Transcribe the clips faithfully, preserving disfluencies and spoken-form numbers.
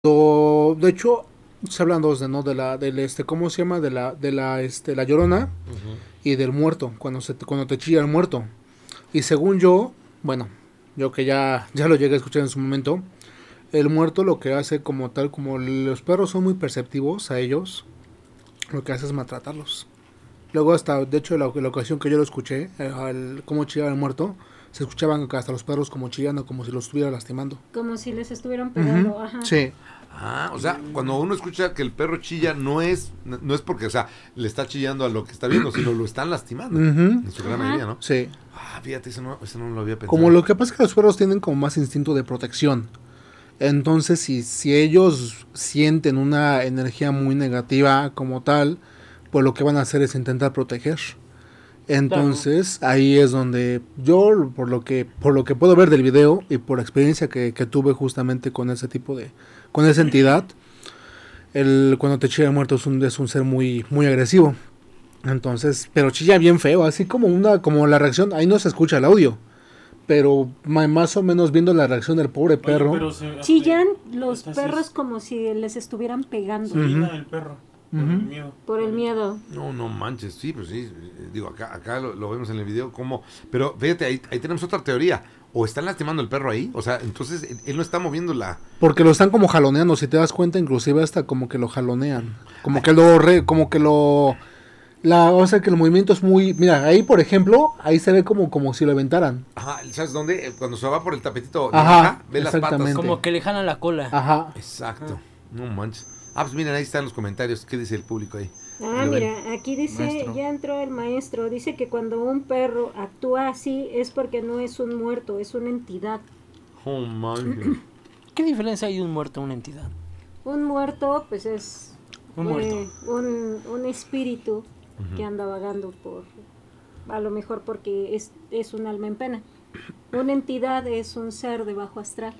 Do- de hecho, se hablan dos de, ¿no? De la, del, este, ¿cómo se llama? De la, de la, este, la llorona Ujú. y del muerto, cuando se, te- cuando te chilla el muerto. Y según yo, bueno, yo que ya, ya lo llegué a escuchar en su momento, el muerto lo que hace como tal, como los perros son muy perceptivos a ellos, lo que hace es maltratarlos. Luego hasta, de hecho, la, la ocasión que yo lo escuché, eh, al, cómo chillaba el muerto, se escuchaban hasta los perros como chillando, como si los estuviera lastimando. Como si les estuvieran Ujú, pegando, ajá. sí. Ah, o sea, cuando uno escucha que el perro chilla, no es, no es porque, o sea, le está chillando a lo que está viendo, sino lo están lastimando. Ujú, En su gran Ajá. mayoría, ¿no? sí. Ah, fíjate, eso no, eso no lo había Como pensado. lo que pasa es que los perros tienen como más instinto de protección. Entonces, si, si ellos sienten una energía muy negativa como tal, pues lo que van a hacer es intentar proteger. Entonces, ahí es donde yo, por lo que por lo que puedo ver del video y por la experiencia que, que tuve justamente con ese tipo de, con esa entidad, el cuando te chilla el muerto es un, es un ser muy, muy agresivo. Entonces, pero chilla bien feo, así como una, como la reacción, ahí no se escucha el audio, pero ma- más o menos viendo la reacción del pobre Oye, perro. pero se, hasta- Chillan los hasta se perros es- como si les estuvieran pegando se llena Ujú. el perro por Ujú. el miedo. por el miedo. No, no manches, sí, pues sí, eh, digo, acá, acá lo, lo vemos en el video como, pero fíjate, ahí, ahí tenemos otra teoría, o están lastimando el perro ahí, o sea, entonces él, él no está moviendo la... Porque lo están como jaloneando, si te das cuenta, inclusive hasta como que lo jalonean. Como Ay. que lo re, como que lo la, o sea que el movimiento es muy, mira, ahí por ejemplo, ahí se ve como como si lo aventaran. Ajá, ¿sabes dónde? Eh, Cuando se va por el tapetito Ajá, naranja, ve las patas. exactamente. Como que le jalan la cola. Ajá. Exacto, no manches. Ah, pues miren, ahí están los comentarios, ¿qué dice el público ahí? Ah, Lo ven. mira, aquí dice, Maestro. ya entró el maestro, dice que cuando un perro actúa así es porque no es un muerto, es una entidad. Oh, manches. ¿Qué diferencia hay de un muerto a una entidad? Un muerto, pues es Un eh, muerto. un, un espíritu Ujú. que anda vagando por, a lo mejor porque es, es un alma en pena. Una entidad es un ser de bajo astral,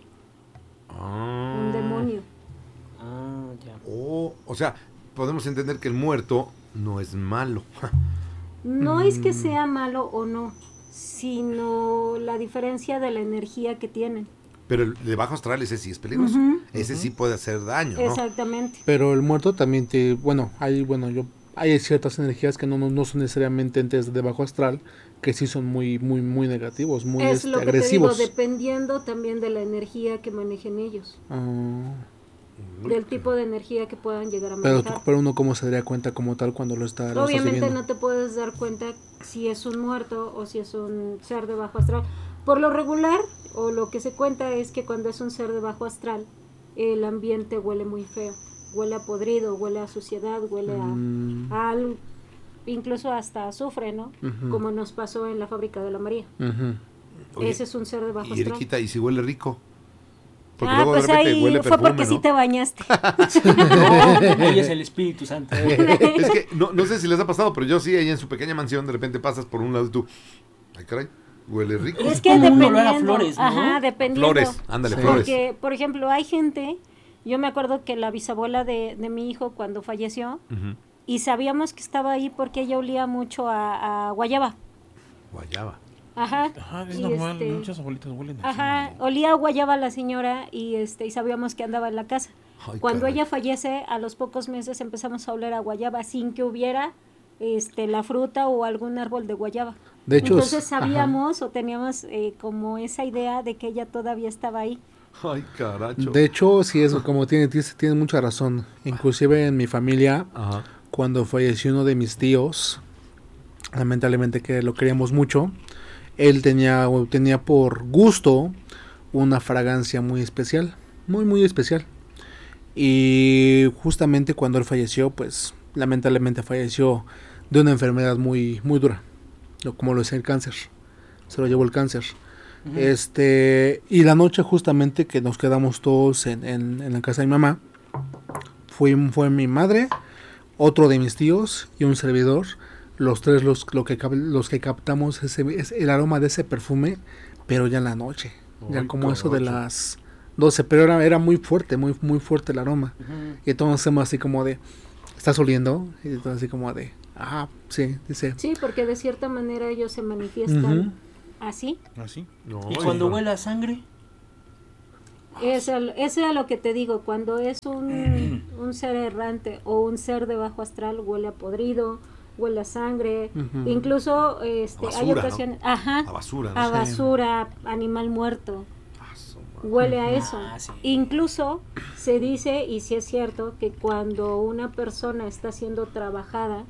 Ah. un demonio. Ah, ya. Oh, o sea, podemos entender que el muerto no es malo. No es que sea malo o no, sino la diferencia de la energía que tienen. Pero el de bajo astral, ese sí es peligroso. Ujú. Ese sí puede hacer daño, ¿no? Exactamente. Pero el muerto también te, bueno, hay, bueno, yo, hay ciertas energías que no, no, no son necesariamente entes de bajo astral, que sí son muy, muy, muy negativos, muy Es este, lo que agresivos. te digo, dependiendo también de la energía que manejen ellos, Ah, del tipo de energía que puedan llegar a pero, manejar. pero uno cómo se daría cuenta como tal cuando lo está, lo está Obviamente viviendo. no te puedes dar cuenta si es un muerto o si es un ser de bajo astral. Por lo regular, o lo que se cuenta es que cuando es un ser de bajo astral, el ambiente huele muy feo. Huele a podrido, huele a suciedad, huele a, Mm, a algo, incluso hasta azufre, ¿no? Ujú. Como nos pasó en la fábrica de la María. ujú. Oye, Ese es un ser de bajo y astral. Eriquita, ¿y si huele rico? Porque Ah, luego pues de repente ahí huele fue perfume, porque ¿no? sí te bañaste. No, ahí es el Espíritu Santo. Es que no, no sé si les ha pasado, pero yo sí, ahí en su pequeña mansión, de repente pasas por un lado y tú, ay caray, huele rico. Es que como un dependiendo. olor a flores, ¿no? Ajá, dependiendo. Flores, ándale, Sí. flores. Porque, por ejemplo, hay gente, yo me acuerdo que la bisabuela de, de mi hijo cuando falleció, Ujú. y sabíamos que estaba ahí porque ella olía mucho a, a guayaba. Guayaba. Ajá. Ajá, es y normal, este, muchas abuelitas huelen así. Ajá, olía a guayaba la señora y este y sabíamos que andaba en la casa. Ay, Cuando caray. ella fallece, a los pocos meses empezamos a oler a guayaba sin que hubiera este la fruta o algún árbol de guayaba. De hecho, Entonces ajá. sabíamos o teníamos eh, como esa idea de que ella todavía estaba ahí. Ay, caracho. De hecho, sí es como tiene, tiene, tiene mucha razón. Inclusive en mi familia, Ajá. cuando falleció uno de mis tíos, lamentablemente que lo queríamos mucho, él tenía, tenía por gusto una fragancia muy especial, muy muy especial. Y justamente cuando él falleció, pues lamentablemente falleció de una enfermedad muy muy dura, como lo es el cáncer. Se lo llevó el cáncer. Ujú. Este, y la noche justamente que nos quedamos todos en, en, en la casa de mi mamá, fue, fue mi madre, otro de mis tíos y un servidor. Los tres los, lo que, cap- los que captamos ese, es el aroma de ese perfume, pero ya en la noche. Ya Ay, como eso de caracho. las doce, pero era, era muy fuerte, muy, muy fuerte el aroma. Ujú. Y entonces hacemos así como de, ¿estás oliendo? Y entonces así como de, ah, sí, dice. Sí, porque de cierta manera ellos se manifiestan Ujú. así. Así. No, ¿Y ay, cuando no. huele a sangre? Eso, eso es lo que te digo, cuando es un, un ser errante o un ser de bajo astral, huele a podrido, huele a sangre, Ujú. incluso este, A hay basura, ocasiones, ajá, A basura, ¿no? a Sí. basura, animal muerto, Ah, su madre. huele a eso. Ah, sí. Incluso se dice, y si es cierto, que cuando una persona está siendo trabajada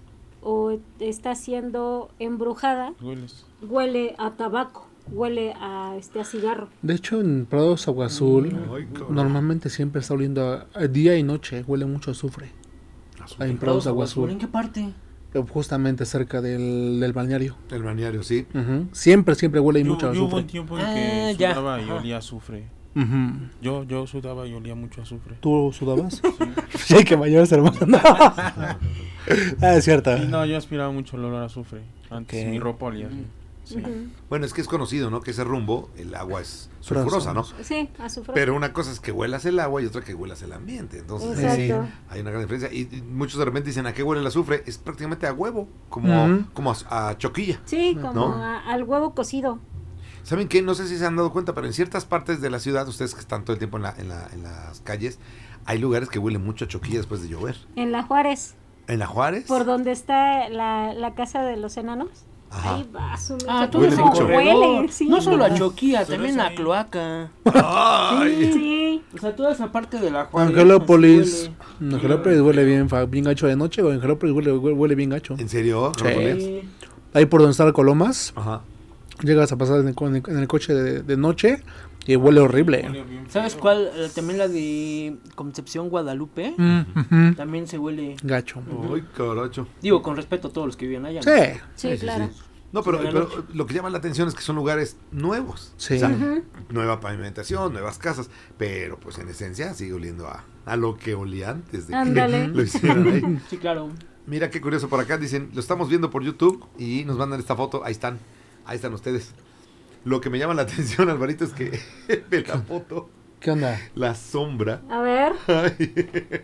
o está siendo embrujada, Hueles. huele a tabaco, huele a este a cigarro. De hecho, en Prados Agua Azul, Ay, cabrón. normalmente siempre está oliendo a, a día y noche, huele mucho a azufre. Ahí en Prados Agua Azul, ¿En qué parte? eh, justamente cerca del, del balneario. El balneario, sí. Ujú. Siempre, siempre huele y Yo, mucho a yo hubo un azufre. tiempo en Ah, que ya, sudaba y ajá. olía a azufre. Ujú. Yo, yo sudaba y olía mucho a azufre. ¿Tú sudabas? Sí, hay que mayores hermano. ah, es cierto. Y no, yo aspiraba mucho el olor a azufre. Antes Ok. mi ropa olía así. Sí. Ujú. Bueno, es que es conocido, ¿no? Que ese rumbo, el agua es Frozen. sulfurosa, ¿no? Sí, azufre. Pero una cosa es que huelas el agua y otra que huelas el ambiente. Entonces, Exacto. hay una gran diferencia. Y, y muchos de repente dicen, ¿a qué huele el azufre? Es prácticamente a huevo, como, Ujú. como a, a choquilla. Sí, como ¿No? a- al huevo cocido. ¿Saben qué? No sé si se han dado cuenta, pero en ciertas partes de la ciudad, ustedes que están todo el tiempo en, la, en, la, en las calles, hay lugares que huelen mucho a choquilla después de llover. En la Juárez, ¿En la Juárez? por donde está la, la casa de los enanos. Ajá. Ahí va su Ah, mecha, tú Huele eres todo un mucho. corredor. huele, sí. No solo a Choquía, Pero también es a ahí. Cloaca. Ay. Sí, O sea, toda esa parte de la Juárez. Angelópolis. así huele. Angelópolis huele bien, fa- bien gacho de noche, o Angelópolis huele, huele, huele bien gacho. ¿En serio? Sí. ¿Angelópolis? Sí. Ahí por donde está el Colomas, Ajá. llegas a pasar en el, co- en el- en el coche de, de noche y huele horrible. Olía bien ¿Sabes feo. cuál? Eh, También la de Concepción Guadalupe. Mm, ujú. También se huele. Gacho. Ay, caracho. Digo, con respeto a todos los que viven allá. ¿no? Sí, sí, Sí, sí, claro. sí. No, pero, Sí, pero lo que llama la atención es que son lugares nuevos. Sí. O sea, Ujú. nueva pavimentación, nuevas casas, pero pues en esencia sigue oliendo a, a lo que olía antes de Ándale. que lo hicieran ahí. Sí, claro. Mira qué curioso por acá, dicen, lo estamos viendo por YouTube y nos mandan esta foto, ahí están, ahí están ustedes. Lo que me llama la atención, Alvarito, es que ve la foto, ¿Qué onda? la sombra. A ver, Ay,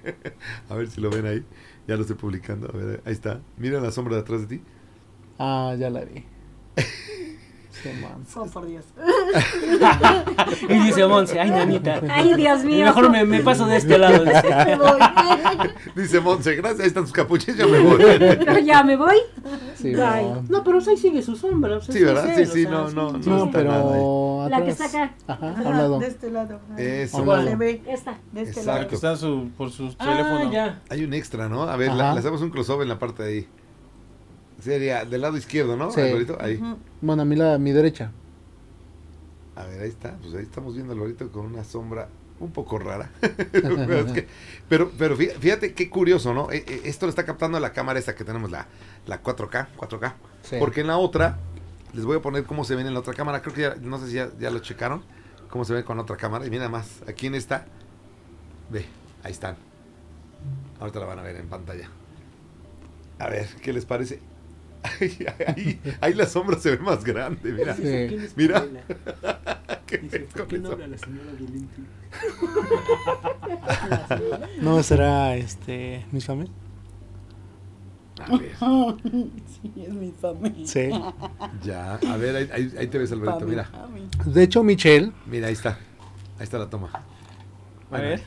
a ver si lo ven ahí, ya lo estoy publicando, a ver, ahí está. Mira la sombra de atrás de ti. Ah, ya la vi. Sí, man. Oh, por Dios. Y dice Monse, ay, nanita. ay, Dios mío. Mejor me, me paso de este lado. dice. Me voy. Dice Monse, gracias, ahí están tus capuchas, ya me voy. Ya me voy. Sí, Ay. man. No, pero ahí sigue su sombra. o sea, Sí, es ¿verdad? Sí, sincero, sí, o sea, no, no, no. No, está nada pero La que atrás. está acá. Ajá, a un lado. De este lado. Eso. ¿Cuál? Se ve. Esta. De este Exacto. Que está su, por sus Ah, teléfonos. ya. Hay un extra, ¿no? A ver, Ajá. la- le hacemos un crossover en la parte de ahí. Sería del lado izquierdo, ¿no? Sí. Alvarito, ahí. lado. Bueno, a mí la, a mi derecha. A ver, ahí está. Pues ahí estamos viendo a Alvarito con una sombra un poco rara. pero, es que- pero, pero fí- fíjate qué curioso, ¿no? Eh, eh, Esto lo está captando la cámara esta que tenemos, la, la cuatro K, cuatro K. Sí. Porque en la otra, les voy a poner cómo se ven en la otra cámara. Creo que ya, no sé si ya, ya lo checaron, cómo se ven con la otra cámara. Y mira más, aquí en esta, ve, ahí están. Ahorita la van a ver en pantalla. A ver, ¿qué les parece? Ahí, ahí, ahí la sombra se ve más grande, mira. Sí. ¿Quién es Mira. Pamela? ¿Qué Dice, ves ¿por con qué no eso? habla la señora Violenti? No, será este. ¿Mi familia? A ver, Sí, es mi familia. Sí. ya, a ver, ahí, ahí, ahí te ves, Alberto, mira. De hecho, Michelle. Mira, ahí está. Ahí está la toma. A Bueno, ver.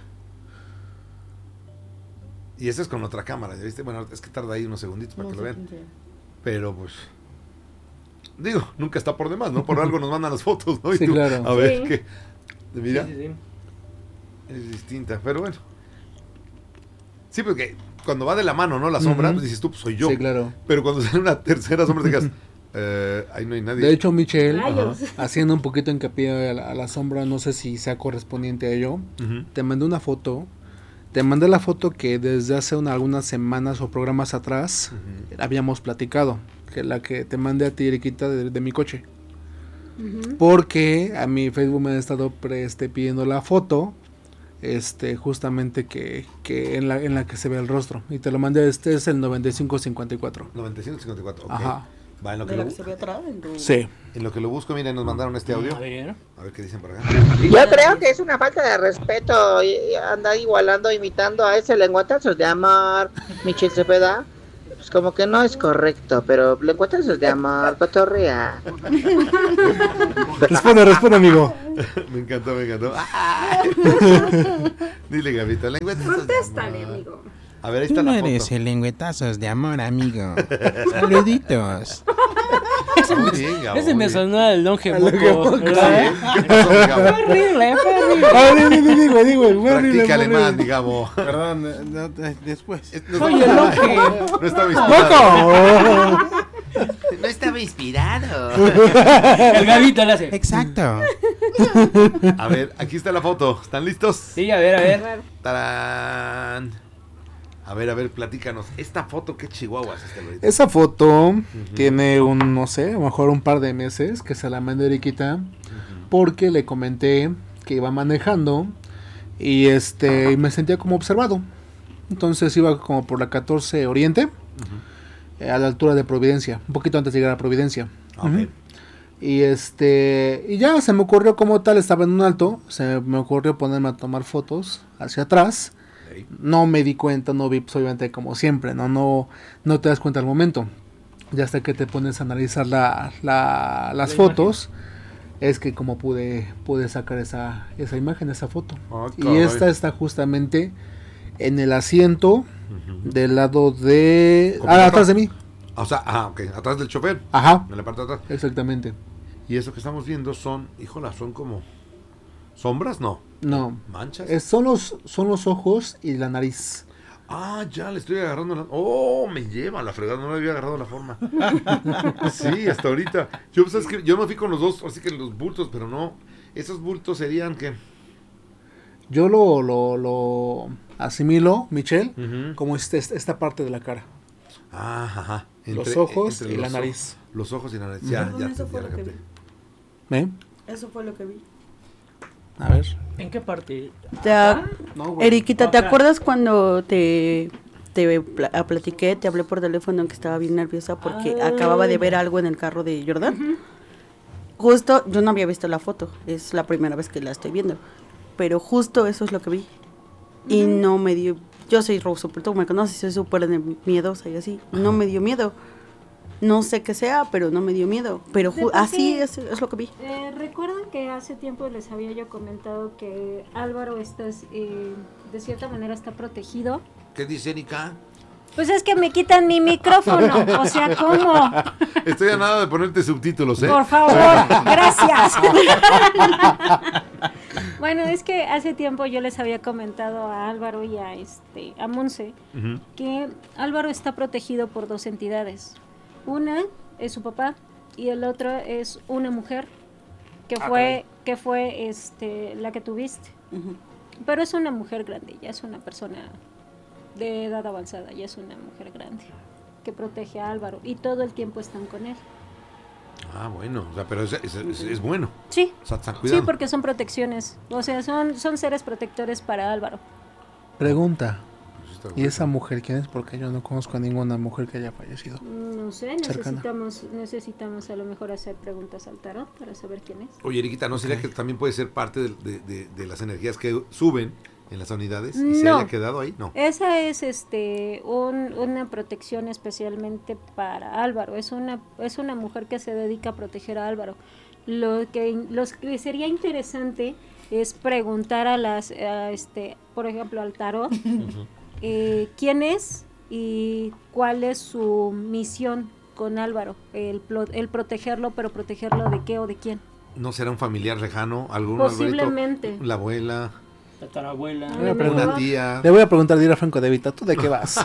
y eso es con otra cámara, ¿ya viste? Bueno, es que tarda ahí unos segunditos para que lo vean. Pero pues, digo, nunca está por demás, ¿no? Por algo nos mandan las fotos, ¿no? Y Sí, tú, claro. a ver, Sí. qué. Mira, Sí, sí, sí. es distinta, pero bueno. Sí, porque cuando va de la mano, ¿no? La sombra, Ujú. pues dices tú, pues soy yo. Sí, claro. Pero cuando sale una tercera sombra, te digas, eh, ahí no hay nadie. De hecho, Michelle, Rayos. haciendo un poquito hincapié a la, a la sombra, no sé si sea correspondiente a ello, Ujú. te mandé una foto. Te mandé la foto que desde hace una- algunas semanas o programas atrás Ujú. habíamos platicado, que la que te mandé a ti, Eriquita, de, de mi coche. Ujú. Porque a mi Facebook me han estado pre- este, pidiendo la foto, este, justamente que, que en, la, en la que se ve el rostro. Y te lo mandé, este es el noventa y cinco cincuenta y cuatro. noventa y cinco cincuenta y cuatro, ok. Ajá. Va, en lo, que De lo, la que se ve atrás. en tu- Sí. en lo que lo busco, miren, nos mandaron este audio. A ver. A ver qué dicen por acá. Yo creo que es una falta de respeto y- y andar igualando, imitando a ese lenguatazo de amor, Michelle Cepeda. Pues como que no es correcto, pero lengüetazos de amor, cotorrea. Responde, responde, amigo. Me encantó, me encantó. ¡Ay! Dile, Gabito, lengüetazos de Contéstale, amor. amigo. A ver, ahí Tú está no la eres foto. el lengüetazos de amor, amigo. Saluditos. Muy bien, Gabo, Ese muy me bien. sonó al longe Al longe moco, moco. ¿verdad? ¿Qué pasó, mi Gabo? Fue horrible, fue horrible. Ah, di, di, di, di, güey, di, güey, fue horrible, Practícale fue más, horrible. mi Gabo. Perdón, no, no, después. No Soy estaba- el longe. No estaba inspirado. ¡Loco! No estaba inspirado. El Gabito le hace. Exacto. A ver, aquí está la foto. ¿Están listos? Sí, a ver, a ver. ¡Tarán! A ver, a ver, platícanos. Esta foto, ¿qué chihuahuas este ahorita? Esa foto tiene un, no sé, a lo mejor un par de meses que se la mandé a Eriquita porque le comenté que iba manejando y este y me sentía como observado. Entonces iba como por la catorce Oriente, eh, a la altura de Providencia, un poquito antes de llegar a Providencia. Ok. Ujú. Y este y ya se me ocurrió como tal, estaba en un alto, se me ocurrió ponerme a tomar fotos hacia atrás. Ok. No me di cuenta, no vi, pues obviamente como siempre, no no no te das cuenta al momento. Ya hasta que te pones a analizar la, la- las La fotos, es que como pude pude sacar esa esa imagen, esa foto. Ah, Y caray. esta está justamente en el asiento Ujú. del lado de ¿Cómo ah, está? atrás de mí. O sea, ah, ok, atrás del chofer, Ajá, en la parte de atrás. exactamente. Y eso que estamos viendo son, híjola, son como sombras, no, No, manchas. es- son los son los ojos y la nariz. Ah, ya le estoy agarrando la... Oh, me lleva la fregada, no le había agarrado la forma. Sí, hasta ahorita. Yo, ¿sabes qué? Yo me fui con los dos, así que los bultos, pero no. Esos bultos serían que... Yo lo lo, lo asimilo, Michelle, Ujú. como este, esta parte de la cara. Ah, ajá. Los ojos entre y la los nariz. ojos- Los ojos y la nariz. Ya, Perdón, ya, eso ya fue la lo que capté. vi. ¿Eh? Eso fue lo que vi. A ver. ¿En qué parte? Te ac- No, Eriquita, ¿te Acá. acuerdas cuando te, te pla- a- platiqué, te hablé por teléfono que estaba bien nerviosa porque Ah. acababa de ver algo en el carro de Jordan? Justo, yo no había visto la foto, es la primera vez que la estoy viendo, pero justo eso es lo que vi. Y no me dio, yo soy súper, tú me conoces, soy súper ne- miedosa y así, no me dio miedo. No sé qué sea, pero no me dio miedo. Pero De ju- por así sí. es, es lo que vi. Eh, Recuerdan que hace tiempo les había yo comentado que Álvaro está, eh, de cierta manera está protegido. ¿Qué dice Erika? Pues es que me quitan mi micrófono, o sea, ¿cómo? Estoy a nada de ponerte subtítulos, ¿eh? Por favor, gracias. Bueno, es que hace tiempo yo les había comentado a Álvaro y a este a Monse Ujú. que Álvaro está protegido por dos entidades. Una es su papá y el otro es una mujer que Ah, fue que fue este la que tuviste. Ujú. Pero es una mujer grande, ya es una persona de edad avanzada, ya es una mujer grande que protege a Álvaro y todo el tiempo están con él. Ah, bueno, o sea, pero es, es- es- es bueno. Sí, O sea, están sí, cuidando. porque son protecciones, o sea, son son seres protectores para Álvaro. Pregunta. Pues está ¿Y bueno. esa mujer quién es? Porque yo no conozco a ninguna mujer que haya fallecido. No sé, Cercana. necesitamos necesitamos a lo mejor hacer preguntas al tarot para saber quién es. Oye, Eriquita, ¿no sería Ok. que también puede ser parte de, de- de- de las energías que suben en las unidades y se No. haya quedado ahí? No. Esa es este un- una protección especialmente para Álvaro. Es una es una mujer que se dedica a proteger a Álvaro. Lo que los que sería interesante es preguntar a las a este, por ejemplo, al tarot eh, quién es y cuál es su misión con Álvaro, el plo- el protegerlo, pero protegerlo de qué o de quién. ¿No será un familiar lejano? ¿Algún Posiblemente. Alvarito? La abuela, Tatarabuela. Ah, Voy a no, preguntar. una tía. Le voy a preguntar a Franco de Vita, ¿tú de qué vas?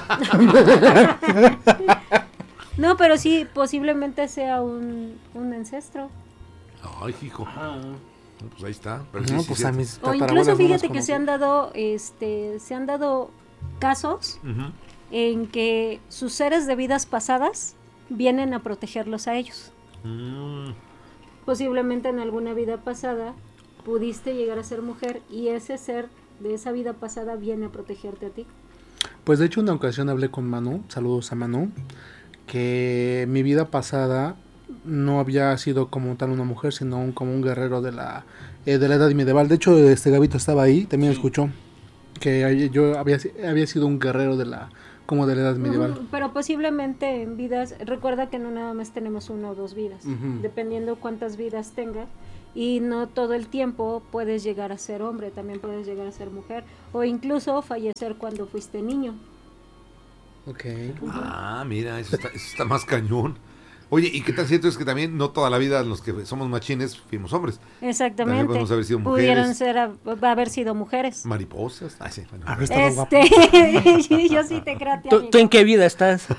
No, pero sí, posiblemente sea un, un ancestro. Ay, hijo. Ajá. No, pues ahí está. Pero sí, No, sí, pues cierto. a mis O tatarabuelas incluso no las fíjate que conozco. se han dado, este, se han dado casos Ujú. en que sus seres de vidas pasadas vienen a protegerlos a ellos. Mm, Posiblemente en alguna vida pasada pudiste llegar a ser mujer y ese ser de esa vida pasada viene a protegerte a ti. Pues de hecho una ocasión hablé con Manu, saludos a Manu, que mi vida pasada no había sido como tal una mujer, sino un, como un guerrero de la eh, de la edad medieval. De hecho, este Gabito estaba ahí, también Sí. escuchó que ay- yo había, si- había sido un guerrero de la como de la edad medieval. Ujú, pero posiblemente en vidas, recuerda que no nada más tenemos una o dos vidas, Ujú. dependiendo cuántas vidas tengas, y no todo el tiempo puedes llegar a ser hombre, también puedes llegar a ser mujer, o incluso fallecer cuando fuiste niño. Ok. Ah, mira, eso está, eso está más cañón. Oye, ¿y qué tan cierto es que también no toda la vida los que somos machines fuimos hombres? También Exactamente. podemos haber sido Pudieron mujeres. ser, a- haber sido mujeres. Mariposas. Ah, sí, bueno. Haber estado guapo. Este, yo sí te creo a ti, ¿Tú, amigo. tú en qué vida estás?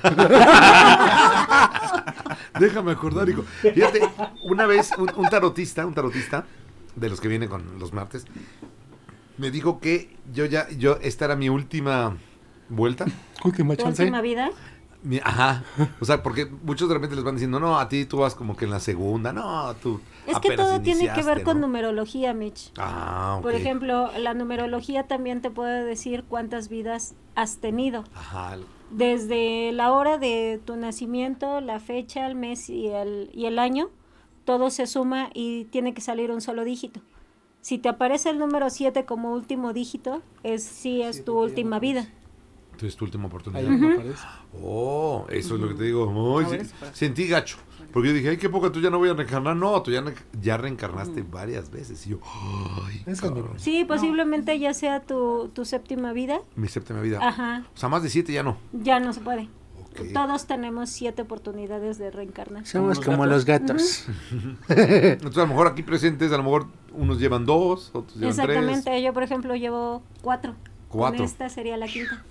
Déjame acordar, hijo. Fíjate, una vez un, un tarotista, un tarotista, de los que viene con los martes, me dijo que yo ya, yo, esta era mi última vuelta. Última ¿Tu chance. última vida? Mi- ajá. O sea, porque muchos de repente les van diciendo, no, a ti tú vas como que en la segunda, no, tú Es que apenas todo tiene que iniciaste, ver con ¿no? numerología, Mitch. Ah, ok. Por ejemplo, la numerología también te puede decir cuántas vidas has tenido. Ajá. Desde la hora de tu nacimiento, la fecha, el mes y el, y el año, todo se suma y tiene que salir un solo dígito. Si te aparece el número siete como último dígito, es sí es tu última vida. Entonces tu última oportunidad. Ahí me aparece. Oh, eso es lo que te digo. Ay, A ver, sí, espera. sentí gacho. Porque yo dije, ay, qué poca, tú ya no voy a reencarnar. No, tú ya, re- ya reencarnaste varias veces. Y yo, ay, Esa es cabrón. mi- Sí, posiblemente ya sea tu, tu séptima vida. Mi séptima vida. Ajá, O sea, más de siete ya no. ya no se puede. Ok. Todos tenemos siete oportunidades de reencarnar. Somos los como gatos. los gatos. Entonces, a lo mejor aquí presentes, a lo mejor unos llevan dos, otros llevan Exactamente, tres. yo por ejemplo llevo cuatro. Cuatro. Con esta sería la quinta.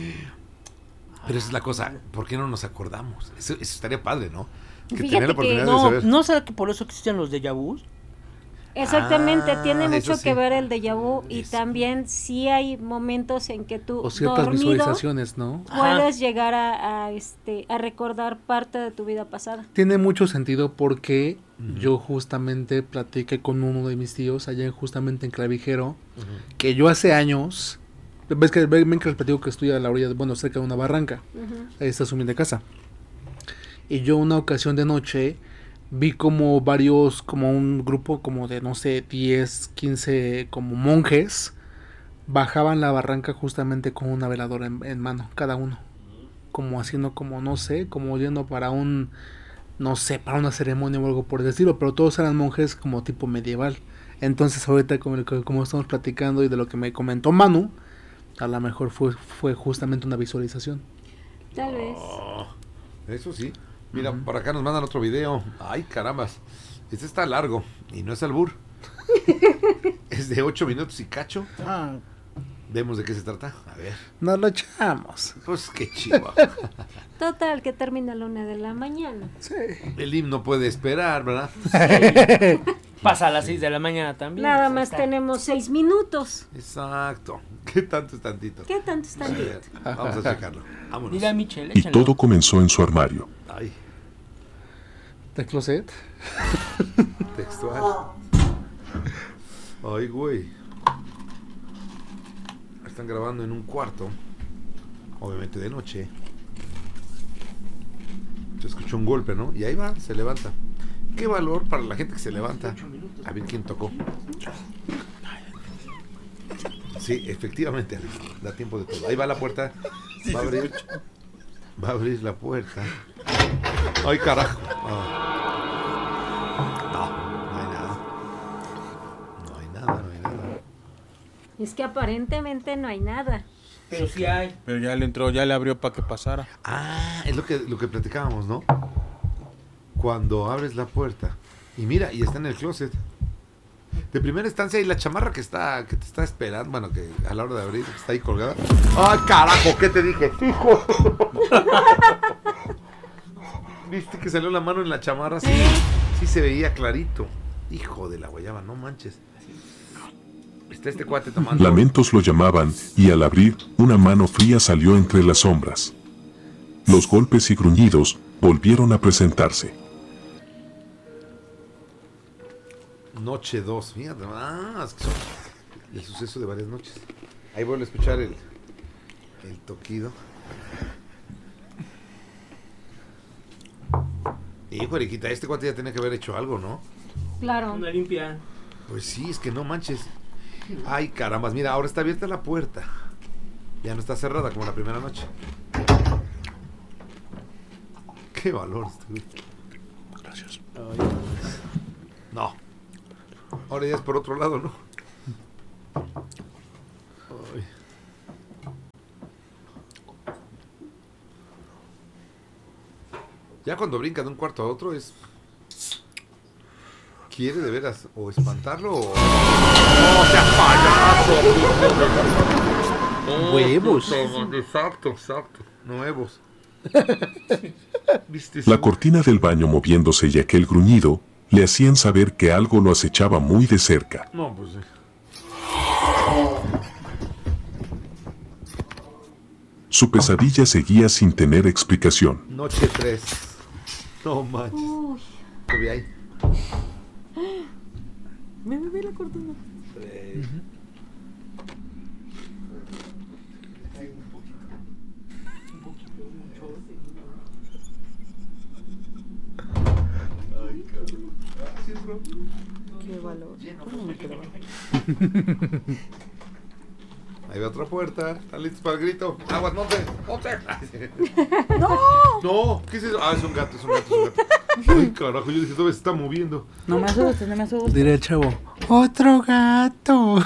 Pero esa es la cosa, ¿por qué no nos acordamos? Eso, eso estaría padre, ¿no? Que Fíjate tener la que- oportunidad de No, saber. ¿no será que por eso existen los déjà vus? Exactamente, Ah, tiene eso mucho sí. que ver el déjà vu y Eso. también sí hay momentos en que tú O ciertas dormido visualizaciones, ¿no? puedes llegar a, a, este a recordar parte de tu vida pasada. Tiene mucho sentido porque yo justamente platiqué con uno de mis tíos allá en- justamente en Clavijero, que yo hace años, ves que ven que les platico que estoy a la orilla, de- bueno, cerca de una barranca, Ujú. ahí está su humilde casa. Y yo una ocasión de noche vi como varios, como un grupo como de, no sé, diez, quince como monjes, bajaban la barranca justamente con una veladora en, en mano, cada uno. Como haciendo como, no sé, como yendo para un, no sé, para una ceremonia o algo por el estilo, pero todos eran monjes como tipo medieval. Entonces ahorita como, como estamos platicando y de lo que me comentó Manu, a lo mejor fue, fue justamente una visualización. Tal vez. Oh, eso sí. Mira, por acá nos mandan otro video. Ay, carambas. Este está largo y no es albur. Es de ocho minutos y cacho. Ah, Vemos de qué se trata. A ver. nos lo echamos. Pues qué chido. Total, que termina a la una de la mañana. El himno puede esperar, ¿verdad? Pasa a las seis de la mañana también. Nada pues, más está. tenemos seis minutos. Exacto. ¿Qué tanto es tantito? ¿Qué tanto está A ver, vamos a checarlo. Vámonos. Dile a Michelle, Y échenlo. todo comenzó en su armario. Ay, ¿De closet? textual. Ay, güey. Están grabando en un cuarto. Obviamente de noche. Se escuchó un golpe, ¿no? Y ahí va, se levanta. Qué valor para la gente que se levanta. A ver quién tocó. Sí, efectivamente, Alex, da tiempo de todo. Ahí va la puerta. Va a abrir. Va a abrir la puerta. Ay, carajo. Ah. No, no hay nada. No hay nada, no hay nada. Es que aparentemente no hay nada. Pero sí hay. Pero ya le entró, ya le abrió para que pasara. Ah, es lo que, lo que platicábamos, ¿no? Cuando abres la puerta. Y mira, y está en el closet. De primera instancia, y la chamarra que está que te está esperando, bueno, que a la hora de abrir está ahí colgada. ¡Ay, carajo! ¿Qué te dije? ¡Hijo! ¿Viste que salió la mano en la chamarra? Sí, sí se veía clarito. Hijo de la guayaba, no manches. Está este cuate tomando. Lamentos lo llamaban, y al abrir, una mano fría salió entre las sombras. Los golpes y gruñidos volvieron a presentarse. Noche dos, fíjate. Ah, es que son el suceso de varias noches. Ahí vuelvo a escuchar el, el toquido. Hijo, Eriquita, este cuate ya tenía que haber hecho algo, ¿no? Claro. Una limpia. Pues sí, es que no manches. Ay, carambas, mira, ahora está abierta la puerta. Ya no está cerrada como la primera noche. Qué valor este güey. Gracias. No. Ahora ya es por otro lado, ¿no? Ay. Ya cuando brinca de un cuarto a otro es... ¿Quiere de veras o espantarlo o...? ¡No, sea payaso! Huevos. Exacto, exacto. Nuevos. ¿Viste? La cortina del baño moviéndose y aquel gruñido le hacían saber que algo lo acechaba muy de cerca. No, pues sí. Su pesadilla seguía sin tener explicación. Noche tres. No manches. Uy. ¿Qué vi ahí? Me ve la cortina. Tres. Qué valor. ¿Cómo me quedó? Ahí va otra puerta. ¿Están listos para el grito? ¡Aguas, monte! ¡Monte! ¡No! ¡No! ¿Qué es eso? Ah, es un gato, es un gato, es un gato. Ay, carajo, yo dije, todavía se está moviendo. No me asustes, no me asustes. Diré el chavo, otro gato.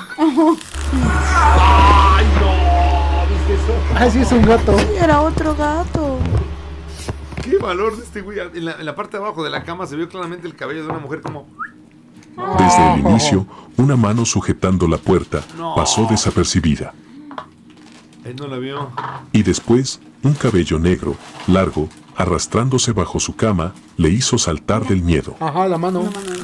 ¡Ay, no! ¿Viste eso? Ah, sí, es un gato. Sí, era otro gato. ¡Qué valor de este güey! En la, en la parte de abajo de la cama se vio claramente el cabello de una mujer como... Desde el inicio, una mano sujetando la puerta No. pasó desapercibida. Él no la vio. Y después, un cabello negro, largo, arrastrándose bajo su cama, le hizo saltar del miedo. Ajá, la mano. Una mano ahí.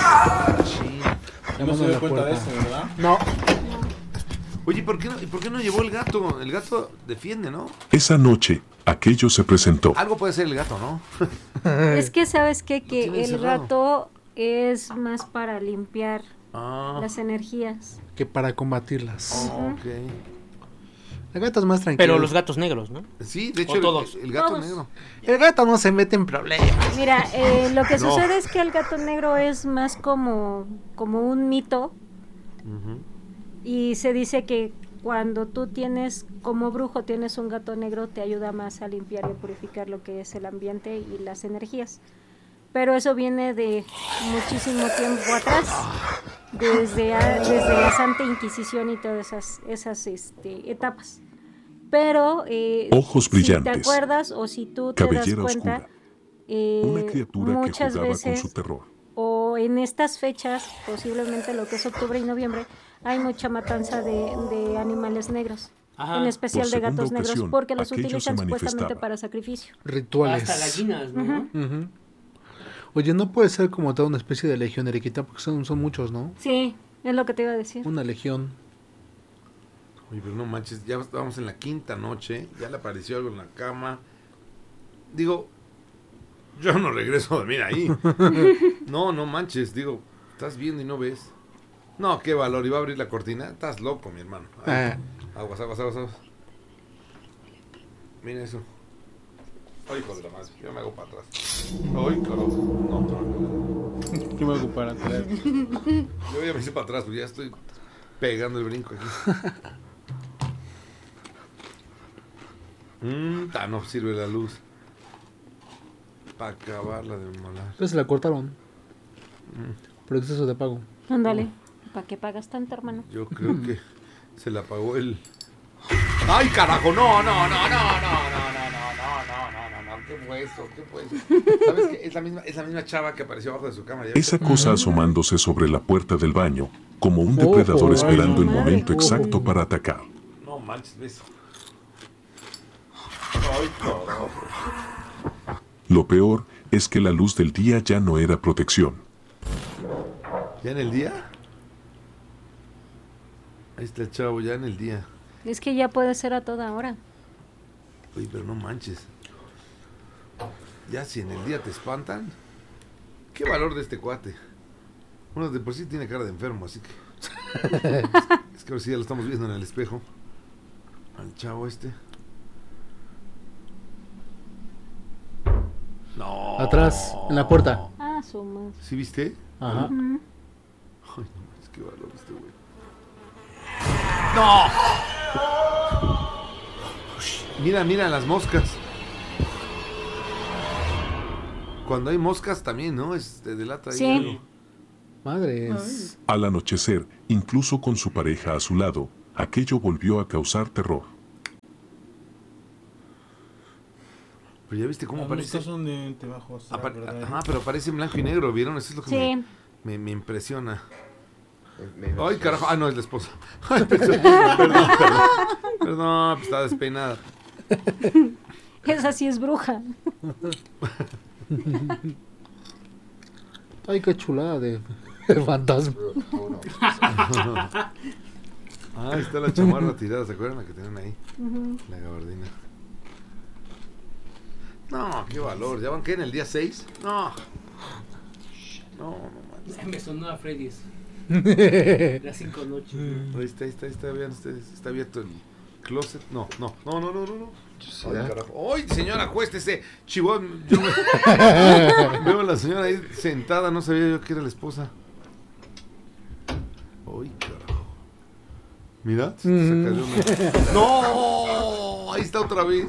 La No mano se en dio la cuenta de puerta. eso, ¿verdad? No. Oye, ¿por qué, no, ¿y por qué no llevó el gato? El gato defiende, ¿no? Esa noche, aquello se presentó. Algo puede ser el gato, ¿no? Es que sabes qué? que tiene el encerrado. gato es más para limpiar Ah, las energías. Que para combatirlas. oh, ok. El gato es más tranquilo. Pero los gatos negros, ¿no? Sí, de hecho, O el, todos. el gato Todos. negro. El gato no se mete en problemas. Mira, eh, lo que No. sucede es que el gato negro es más como, como un mito Ujú. y se dice que cuando tú tienes, como brujo, tienes un gato negro, te ayuda más a limpiar y a purificar lo que es el ambiente y las energías. Pero eso viene de muchísimo tiempo atrás, desde, a- desde la Santa Inquisición y todas esas, esas este, etapas. Pero eh, Ojos si brillantes. te acuerdas o si tú te das Cabellera cuenta, oscura. eh, Una criatura que muchas jugaba veces con su terror. o en estas fechas, posiblemente lo que es octubre y noviembre, hay mucha matanza de, de animales negros, Ajá. en especial Por de segunda gatos negros, ocasión, porque los aquello utilizan se supuestamente manifestaba. para sacrificio. Rituales. Hasta gallinas, ¿no? Ujú. Oye, no puede ser como toda una especie de legión eriquita, porque son, son muchos, ¿no? Sí, es lo que te iba a decir. Una legión. Oye, pero no manches, ya estábamos en la quinta noche, ya le apareció algo en la cama. Digo, yo no regreso a dormir ahí. No, no manches, digo, estás viendo y no ves. No, qué valor, iba a abrir la cortina. Estás loco, mi hermano. Ay, Ah. Aguas, aguas, aguas, aguas. Mira eso. Ay, hijo de la madre, yo me hago para atrás. Ay, carajo. No, no, Yo me hago para atrás. yo ya me hice para atrás, porque ya estoy pegando el brinco aquí. Mmm, ta, no sirve la luz. Para acabarla de molar. Entonces se la cortaron. Por exceso de pago. Ándale, ¿para qué pagas tanto, hermano? Yo creo que se la apagó el. ¡Ay, carajo! No, no, no, no, no, no, no, no, no, no, no, no, no. ¿Qué fue eso? ¿Qué fue eso? ¿Sabes qué? Es la misma, es la misma chava que apareció abajo de su cama. ¿Ya Esa viste? cosa asomándose sobre la puerta del baño, como un depredador Ojo, esperando ay, el no, momento madre. exacto para atacar. No manches, beso. Ay, carajo. Lo peor es que la luz del día ya no era protección. ¿Ya en el día? Ahí está el chavo, ya en el día. Es que ya puede ser a toda hora. Oye, pero no manches. Ya si en el día te espantan. ¿Qué valor de este cuate? Bueno, de por sí tiene cara de enfermo, así que... es que ahora sí ya lo estamos viendo en el espejo. Al chavo este. No. Atrás, en la puerta. Ah, su madre. ¿Sí viste? Ajá. Ujú. Ay, no manches, qué valor este güey. ¡No! Mira, mira las moscas. Cuando hay moscas también, ¿no? Es de delata ahí Sí. algo. Madres. Al anochecer, incluso con su pareja a su lado, aquello volvió a causar terror. Pero ya viste cómo Las parece. moscas son de ente bajo astral, Apa- ¿verdad? Ajá, pero parece en blanco y negro, ¿vieron? Eso es lo que Sí. me, me, me impresiona. Me- me- Ay, carajo. Ah, no, es la esposa. Ay, pensé- perdón, perdón. Perdón, pues está despeinada. Esa sí es bruja. Ay, qué chulada de, de fantasma. Ah, ahí está la chamarra tirada, ¿se acuerdan la que tenían ahí? Ujú. La gabardina. No, qué valor. ¿Ya van qué? ¿En el día seis? No. No, no manches. Me sonó a Freddy's. Las cinco noches. Ahí está, ahí está, ahí está, vean ustedes. Está abierto el closet. No, no, no, no, no, no. no. Ay, carajo. ¡Ay, señora, acuéstese! Chihuahua. Yo me... Veo a la señora ahí sentada, no sabía yo que era la esposa. ¡Ay, carajo! Mira, se Mm. cayó una... ¡No! Ahí está otra vez.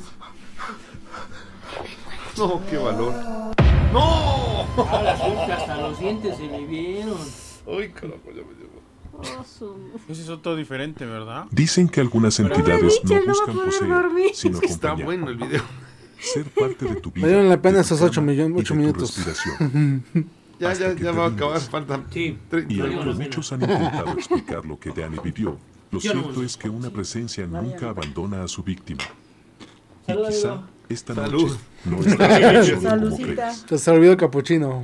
No, qué valor. ¡No! Ah, las golpes hasta los dientes se le vieron. ¡Ay, carajo! Ya me llevo. Oh, su- Ese es otro diferente, ¿verdad? Dicen que algunas entidades no Michel, no va a buscan poder poseer, dormir. sino Está acompañar. bueno el video. Ser parte de tu vida. Valieron la pena de tu esos ocho cama millones- y ocho de tu minutos. respiración. Ya, Hasta ya, que ya va a termines. acabar. Faltan Sí. treinta Y Valió aunque la pena. muchos han intentado explicar lo que Danny vivió, lo Yo no. cierto es que una presencia nunca abandona a su víctima. Y Salud, quizá amigo. esta Salud. noche no está tan solo como Saludcita. crees. Te se olvidó el capuchino.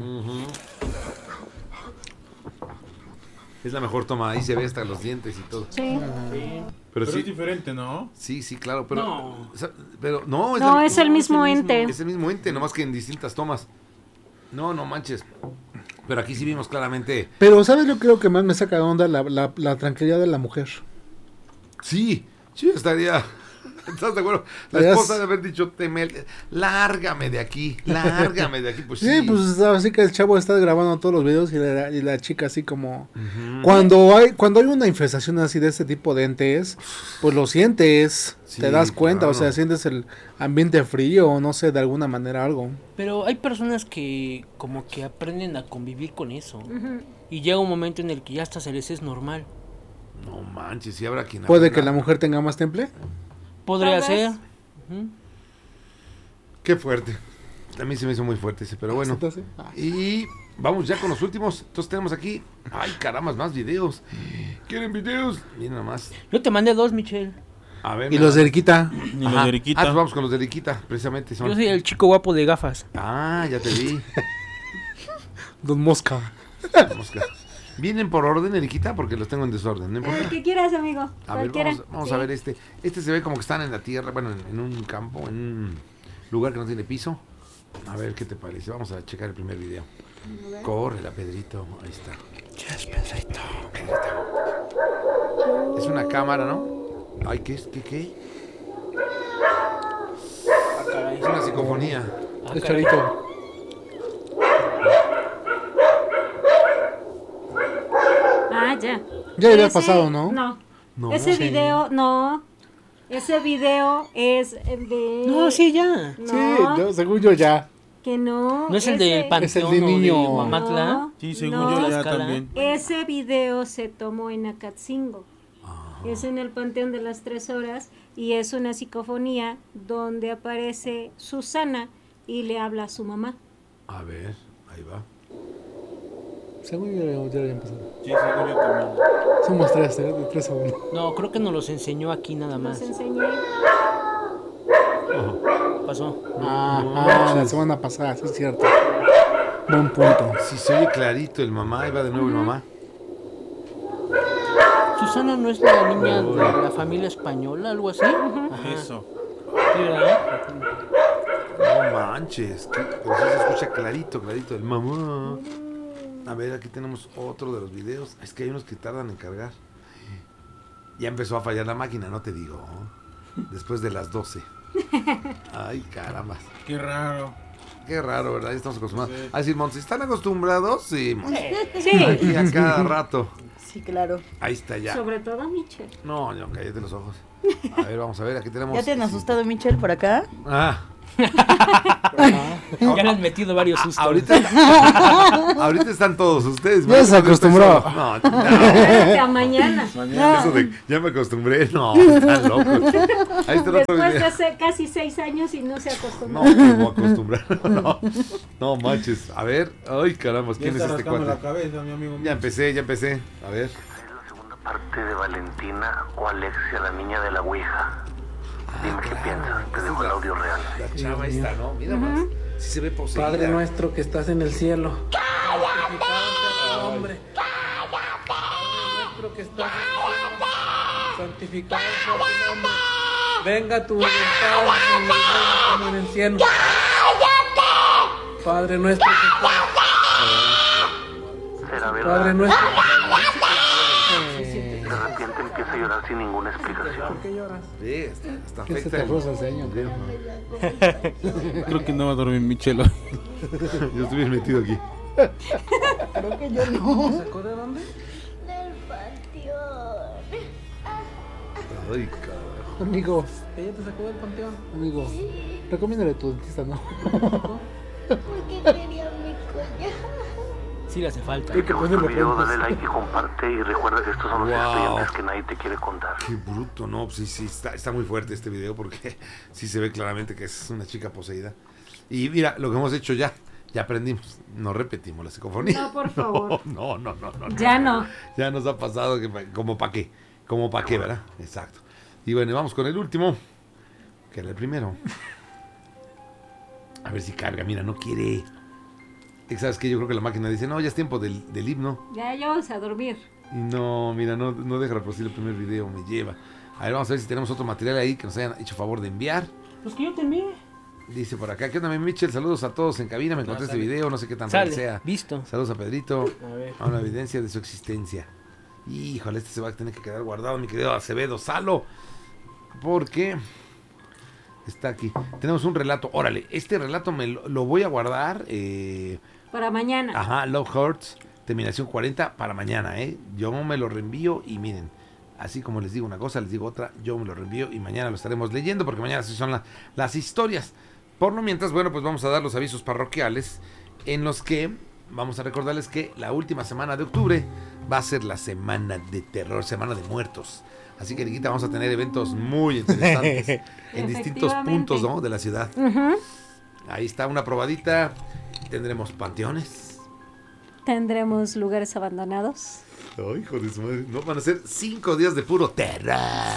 Es la mejor toma. Ahí se ve hasta los dientes y todo. Sí. Pero Pero sí, es diferente, ¿no? sí, sí, claro. Pero No. o sea, pero no, es, No, la- es el mismo ente. es el mismo ente, nomás que en distintas tomas. No, no manches. Pero aquí sí vimos claramente. Pero, ¿sabes? Yo creo que más me saca de onda la, la, la tranquilidad de la mujer. Sí, sí, estaría. ¿Estás de acuerdo? La Podrías- esposa de haber dicho, Temel, lárgame de aquí, lárgame de aquí. Pues sí. Sí, pues así que el chavo está grabando todos los videos y la, y la chica así como... Ujú. Cuando hay cuando hay una infestación así de este tipo de entes, pues lo sientes, Sí, te das cuenta, o claro. sea, sientes el ambiente frío o no sé, de alguna manera algo. Pero hay personas que como que aprenden a convivir con eso. Ujú. Y llega un momento en el que ya hasta se les es normal. No manches, si habrá quien Puede aprenda. que la mujer tenga más temple. Podría Tal ser. vez. Ujú. Qué fuerte. A mí se me hizo muy fuerte ese, pero bueno. Entonces, ah, Y vamos ya con los últimos. Entonces tenemos aquí. Ay, caramba, más videos. ¿Quieren videos? Miren nomás. Yo te mandé dos, Michelle. A ver. y me los da- de Eriquita, Ni Ajá. lo de Eriquita. Ah, pues vamos con los de Eriquita, precisamente. Son... Yo soy el chico guapo de gafas. Ah, ya te vi. Don Mosca. Mosca. Vienen por orden, Eriquita, porque los tengo en desorden. ¿No importa? El que quieras, amigo. A ver, Cualquiera. vamos, vamos Sí. a ver este. Este se ve como que están en la tierra, bueno, en, en un campo, en un lugar que no tiene piso. A ver qué te parece. Vamos a checar el primer video. Corre la Pedrito. Ahí está. Pedrito. Es una cámara, ¿no? Ay, ¿qué es? ¿Qué qué? Ah, caray. Es una psicofonía. Ah, El caray. Charito. Ah, ya. Ya había Ese- pasado, ¿no? No. No. Ese Sí. video, no. Ese video es de... No, sí, ya. No, Sí, yo, según yo ya. que no. ¿No es el ese- del panteón Es el de o niño. de Mamantla? No, Sí, según no. yo ya Tlaxcala. también. Ese video se tomó en Acatzingo. Ah. Es en el Panteón de las Tres Horas y es una psicofonía donde aparece Susana y le habla a su mamá. A ver, ahí va. Según yo ya, ya había empezado. Sí, según yo también. Somos tres, ¿eh? De tres a uno. No, creo que nos los enseñó aquí nada Nos más. enseñé. Pasó. Ah, la semana pasada, sí es cierto. Buen punto. Si se oye clarito el mamá, ahí va de nuevo el mamá. Susana no es la niña de la familia española, algo así. Ajá. Eso. Sí, ¿verdad? No manches, que, pero sí se escucha clarito, clarito el mamá. A ver, aquí tenemos otro de los videos. Es que hay unos que tardan en cargar. Ya empezó a fallar la máquina, no te digo. Después de las doce. Ay, caramba. Qué raro. Qué raro, ¿verdad? Ya estamos acostumbrados. Sí. A decir, Montes, ¿están acostumbrados? Sí, Montes. Sí, Aquí a cada rato. Sí, claro. Ahí está ya. sobre todo Michelle. No, no, cállate los ojos. A ver, vamos a ver, aquí tenemos. ¿Ya te han asustado, Michelle, por acá? Ah, Ya le han metido varios sustos. Ahorita, ahorita están todos ustedes. Ya se acostumbró. No, no. Espérate a mañana. Eso de, ya me acostumbré. No, están locos. Ahí está el otro Después de video. hace casi seis años y no se acostumbró. No, me voy a acostumbrar. No, no manches. A ver. Ay, caramba. Ya ¿Quién es está este rascando cuate? la cabeza, mi amigo. Ya empecé, ya empecé. A ver. Parte de Valentina o Alexia, la niña de la Ouija. Dime qué piensas. Te dejo el audio real. La chava está, ¿no? Mira más. Sí se ve poseída. Padre nuestro que estás en el cielo. ¡Cállate! Hombre. Padre nuestro que estás en el cielo. Santificado sea tu nombre. Venga tu voluntad en el reino como en el cielo. ¡Cállate! Padre nuestro que estás. Será verdad. Padre nuestro. De repente empieza a llorar sin ninguna explicación. ¿Por qué lloras? Ve, hasta, hasta ¿Qué se afecta te el- roza el ceño? Creo que no va a dormir Michelo. Yo estoy bien metido aquí. Creo que yo no. ¿Sacó de dónde? Del panteón. Ay, carajo. Amigo, Ella te sacó del panteón. amigo, recomiéndale a tu dentista, ¿no? Porque quería mi collar. Sí le hace falta. Si te gusta el video, dale like y comparte. Y recuerda que estos son los Wow. expedientes que nadie te quiere contar. Qué bruto, no, pues sí, sí, está, está muy fuerte este video porque sí se ve claramente que es una chica poseída. Y mira, lo que hemos hecho ya, ya aprendimos, no repetimos la psicofonía. No, por favor. No, no, no, no. no Ya no. Ya nos ha pasado que pa- como pa' qué, como pa' qué, ¿verdad? Exacto. Y bueno, vamos con el último, que era el primero. A ver si carga, mira, no quiere. Y ¿sabes qué? Yo creo que la máquina dice, no, ya es tiempo del, del himno. Ya, ya vamos a dormir. Y no, mira, no, no deja reproducir el primer video, me lleva. A ver, vamos a ver si tenemos otro material ahí que nos hayan hecho favor de enviar. Pues que yo te envié. Dice por acá, ¿qué onda, mi Michel? Saludos a todos en cabina, me encontré No, este sale. video, no sé qué tan real Sale, sea. visto. Saludos a Pedrito, A ver. a una evidencia de su existencia. Híjole, este se va a tener que quedar guardado, mi querido Acevedo Salo. Porque está aquí. Tenemos un relato, órale, este relato me lo, lo voy a guardar. Eh, Para mañana. Ajá, Love Hurts, terminación cuarenta para mañana, ¿eh? Yo me lo reenvío y miren, así como les digo una cosa, les digo otra, yo me lo reenvío y mañana lo estaremos leyendo porque mañana sí son la- las historias. Por lo mientras, bueno, pues vamos a dar los avisos parroquiales en los que vamos a recordarles que la última semana de octubre va a ser la semana de terror, semana de muertos. Así que, Niquita, vamos a tener eventos muy interesantes en distintos Efectivamente. puntos, ¿no?, de la ciudad. Ujú. Ahí está una probadita. Tendremos panteones. Tendremos lugares abandonados. Ay, hijo de su madre. No, van a ser cinco días de puro terror.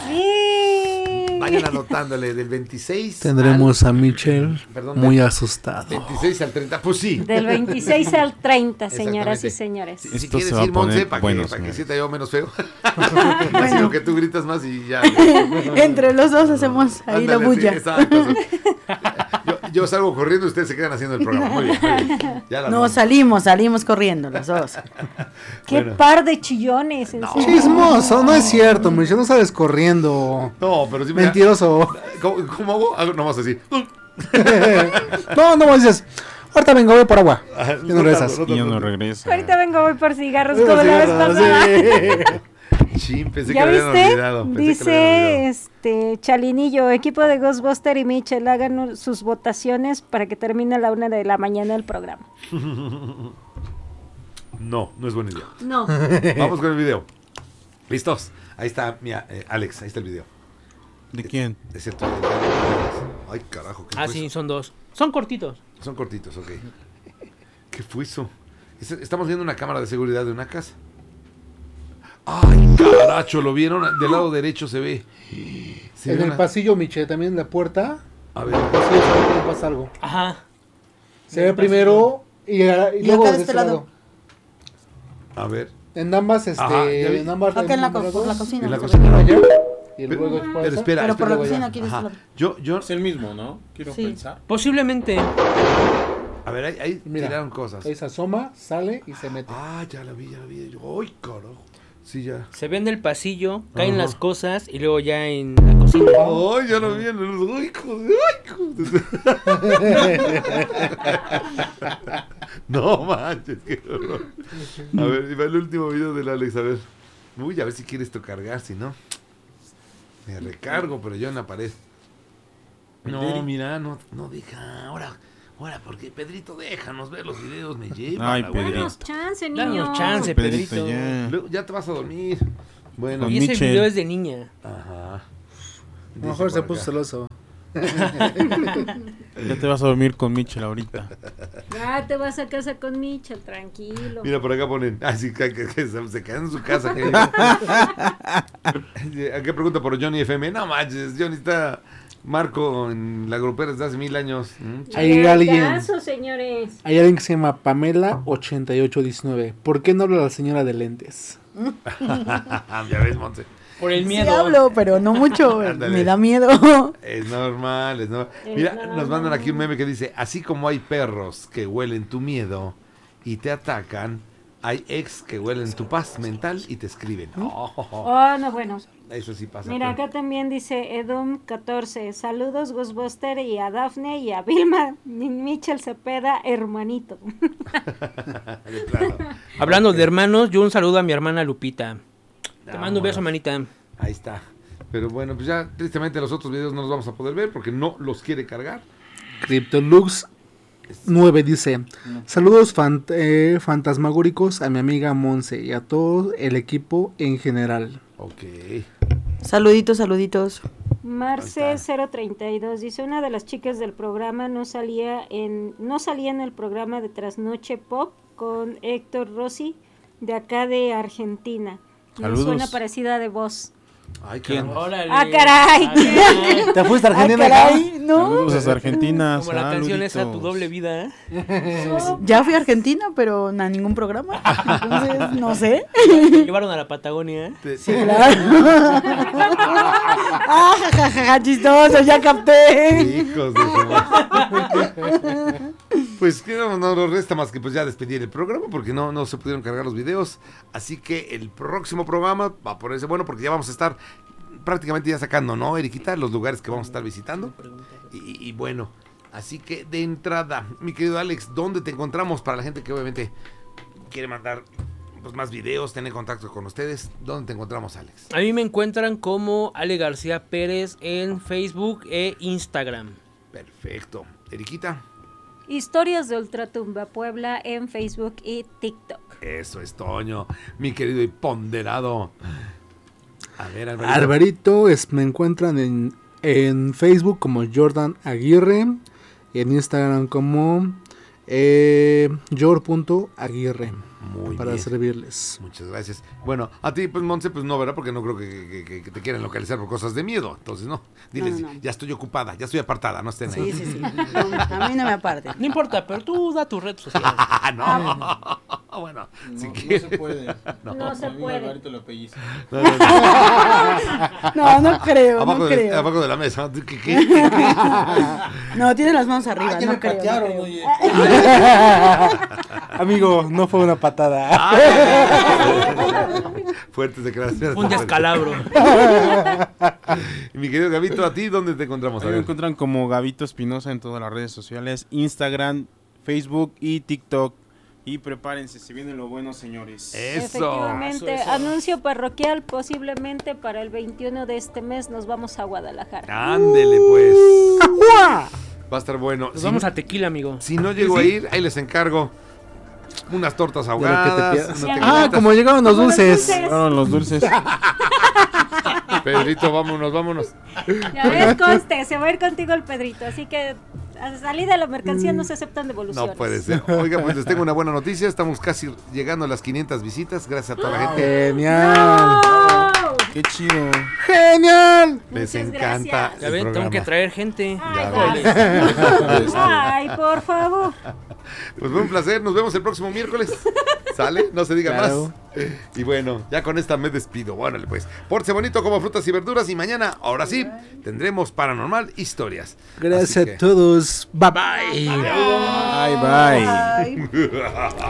Sí. Vayan anotándole del veintiséis. Tendremos a Michel Perdón, muy del asustado. veintiséis al treinta. Pues sí. Del veintiséis al treinta, señoras y Exactamente. señores. Si, si Esto quieres se va a ir, Monse, poner para bueno, que, para que señores. sienta yo menos feo. Así lo que tú gritas más y ya. Entre los dos hacemos ahí la Ándale, bulla. sí, exacto. Yo, yo salgo corriendo y ustedes se quedan haciendo el programa. Muy bien, muy bien. Ya las No, vamos. salimos, salimos corriendo los dos. Qué Bueno. par de chillones. en serio. Chismoso, no es cierto, Michel, no sales corriendo. No, pero sí me Mentiroso. ¿Cómo, cómo hago? Hago- No vas a decir. No, no dices. Ahorita vengo, voy por agua. Ah, Y no regresas. Y ya no regresa. Ahorita vengo, voy por cigarros Voy como por la vez cigarros, pasada. Chin, pensé que ¿Ya lo habían viste? olvidado. Pensé que lo habían Dice olvidado. este Chalinillo, equipo de Ghostbuster y Michel, hagan u- sus votaciones para que termine a la una de la mañana el programa. No, no es buena idea. No. Vamos con el video. ¿Listos? Ahí está, mira, eh, Alex, ahí está el video. ¿De quién? Es cierto. Ay, carajo. ¿qué Ah, fue sí, eso? son dos. Son cortitos. Son cortitos, ok. ¿Qué fue eso? Es- Estamos viendo una cámara de seguridad de una casa. Ay, caracho, ¿lo vieron? Del lado derecho se ve. Se En ve el una- pasillo, Michel, también en la puerta. A ver. En el pasillo se ve que pasa algo. Ajá. Se ve primero y, y Y luego acá de de este este lado. lado. A ver. En ambas, este, Ajá, ya vi. en ambas. Acá en la, en co- las por la dos. cocina. En la se ve. cocina. Allá, y Pero, luego después. pero espera, Pero por la espera. cocina aquí de este Ajá. lado. Yo, yo, Es el mismo, ¿no? Quiero Sí. pensar. Posiblemente. a ver, ahí, ahí Mira, tiraron cosas. ahí se asoma, sale y se mete. Ah, ya la vi, ya la vi. Yo, ay, carajo. Sí, ya. Se ve en el pasillo, caen Ajá. las cosas y luego ya en la cocina. Ay, ya lo vi en los. Ay, joder, ay, joder. No manches, qué horror. A ver, y va el último video del Alex, a ver. Uy, a ver si quiere esto cargar, si no. Me recargo, pero yo en la pared. No, mira, no, no deja. Ahora, Ahora, porque Pedrito, déjanos ver los videos, me lleva. Ay, la Pedrito. güey. Danos chance, niño. Danos chance, Pedrito, Pedrito. ya. Luego, ya te vas a dormir. Bueno, Con Y ese Michel. video es de niña. ajá. A lo mejor Dice se por puso acá. celoso. Ya te vas a dormir con Michel ahorita. Ya te vas a casa con Michel, tranquilo. Mira, por acá ponen. Ah, sí, que, que- que se, se quedan en su casa. Que Aquí pregunta por Johnny F M. No manches, Johnny está Marco en la grupera desde hace mil años. Mm, Hay Hagan alguien, caso, señores. hay alguien que se llama Pamela ochenta y ocho diecinueve. ¿Por qué no habla la señora de lentes? ya ves, Monse. Por el Sí miedo. hablo, pero no mucho. Ándale. Me da miedo. Es normal, es normal. Es Mira, normal. nos mandan aquí un meme que dice, así como hay perros que huelen tu miedo y te atacan, hay ex que huelen tu paz mental y te escriben. Oh, Oh, no, bueno. eso sí pasa. Mira, pero- acá también dice Edom catorce. Saludos, Ghostbuster, y a Dafne y a Vilma. Mi- Michel Cepeda, hermanito. De plano. Hablando Ok. de hermanos, yo un saludo a mi hermana Lupita. Te Ah, mando un beso, bueno. manita. Ahí está. Pero bueno, pues ya tristemente los otros videos no los vamos a poder ver porque no los quiere cargar. Cryptolux nueve dice: Saludos fant- eh, fantasmagóricos a mi amiga Monse y a todo el equipo en general. Ok. Saluditos, saluditos. Marce cero treinta y dos dice: una de las chicas del programa no salía en no salía en el programa de Trasnoche Pop con Héctor Rossi de acá de Argentina. Me Saludos. suena parecida de voz. Ay, ¿Quién? caramba. Órale. Ah, caray. Ah, ¿Te fuiste a Ah, Argentina? caray, ¿no? Saludos a Argentina. Como la canción esa, Tu saluditos. Doble Vida. Ya fui a Argentina, pero a ningún programa. Entonces, no sé. Me llevaron a la Patagonia. Te- Sí, claro. Ah, jajaja, chistoso, ya capté. Hijos de su madre. Pues que no, no nos resta más que pues ya despedir el programa porque no, no se pudieron cargar los videos. Así que el próximo programa va a ponerse bueno porque ya vamos a estar prácticamente ya sacando, ¿no, Eriquita? Los lugares que vamos a estar visitando. Y, y bueno, así que de entrada, mi querido Alex, ¿dónde te encontramos para la gente que obviamente quiere mandar pues, más videos, tener contacto con ustedes? ¿Dónde te encontramos, Alex? A mí me encuentran como Ale García Pérez en Facebook e Instagram. Perfecto. Eriquita. Historias de Ultratumba Puebla en Facebook y TikTok. Eso es, Toño. Mi querido y ponderado. A ver, Alvarito. Alvarito, es, me encuentran en, en Facebook como Jordan Aguirre, en Instagram como eh, jor.aguirre. Muy para bien. servirles. Muchas gracias. Bueno, a ti, pues, Monse, pues no, ¿verdad? Porque no creo que, que- que- que te quieran localizar por cosas de miedo. Entonces, no. Diles, No, no, no. ya estoy ocupada, ya estoy apartada, no estén ahí. Sí, sí, sí. No, a mí no me aparte. No importa, pero tú da tu red social. Ah, no. Bueno, si No, no quieres. se puede. No. No se A mí puede. Alvarito lo pellizca. No, no, no. No, no creo, Abajo, no de, creo. abajo de la mesa. ¿Qué, qué, qué, qué? No, tiene las manos arriba, Ah, ya no me creo. no patearon, creo. oye. Amigo, no fue una patada. Fuertes declaraciones. Un descalabro. Y mi querido Gabito, ¿a ti dónde te encontramos? Ahí A me ver. encuentran como Gabito Espinosa en todas las redes sociales, Instagram, Facebook y TikTok. Y prepárense, se viene lo bueno, señores. Eso. Efectivamente, Eso, eso. anuncio parroquial, posiblemente para el veintiuno de este mes nos vamos a Guadalajara. Ándele, pues. Va a estar bueno. Nos Si, vamos a Tequila, amigo. si no llego a ir, ahí les encargo unas tortas De lo que te ahogadas. pierdas. unas Ah, tequilitas. como llegaron los Como los dulces. dulces. Llegaron los dulces. Pedrito, vámonos, vámonos. Ya ves, conste, se va a ir contigo el Pedrito, así que a salida de la mercancía no se aceptan devoluciones. No puede ser. Oiga, pues les tengo una buena noticia. Estamos casi llegando a las quinientas visitas. Gracias a toda la gente. Genial. ¡Oh! Qué chido. Genial. Les Muchas encanta. gracias. Ya el ven, tengo programa. que traer gente. Ay, Ya vale. Ay, por favor. Pues fue un placer. Nos vemos el próximo miércoles. ¿Sale? No se diga Claro. más. Y bueno, ya con esta me despido. Órale, pues. Pórtese bonito como frutas y verduras. Y mañana, ahora sí, tendremos Paranormal Historias. Gracias Así que- a todos. Bye bye. Bye, bye. Ay.